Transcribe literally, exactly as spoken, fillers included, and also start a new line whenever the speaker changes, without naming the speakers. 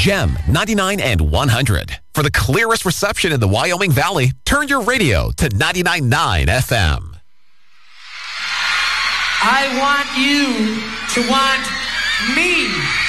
Gem ninety-nine and one hundred. For the clearest reception in the Wyoming Valley, turn your radio to ninety-nine point nine F M.
I want you to want me.